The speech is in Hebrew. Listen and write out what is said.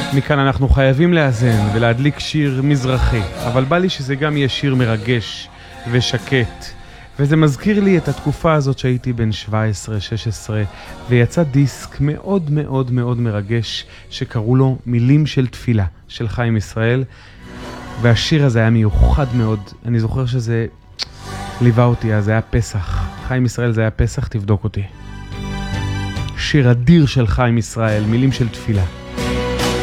מכאן אנחנו חייבים לאזן ולהדליק שיר מזרחי, אבל בא לי שזה גם יהיה שיר מרגש ושקט. וזה מזכיר לי את התקופה הזאת שהייתי בן 17-16, ויצא דיסק מאוד מאוד מאוד מרגש שקראו לו מילים של תפילה של חיים ישראל, והשיר הזה היה מיוחד מאוד. אני זוכר שזה ליווה אותי, אז זה היה פסח. חיים ישראל זה היה פסח, תבדוק אותי. שיר אדיר של חיים ישראל, מילים של תפילה.